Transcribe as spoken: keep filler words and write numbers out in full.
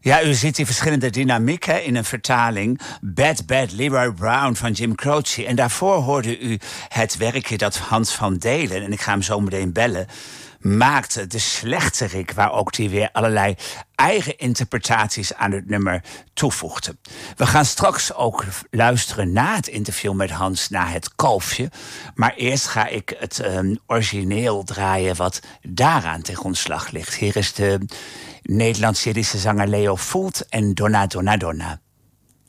Ja, u ziet die verschillende dynamieken in een vertaling. Bad Bad Leroy Brown van Jim Croce. En daarvoor hoorde u het werkje dat Hans van Delen, en ik ga hem zo meteen bellen, maakte, de slechterik, waar ook die weer allerlei eigen interpretaties aan het nummer toevoegde. We gaan straks ook luisteren na het interview met Hans naar het kalfje. Maar eerst ga ik het um, origineel draaien wat daaraan ten grondslag ligt. Hier is de Nederlands-Jiddische zanger Leo Fuld en Donna Donna Donna.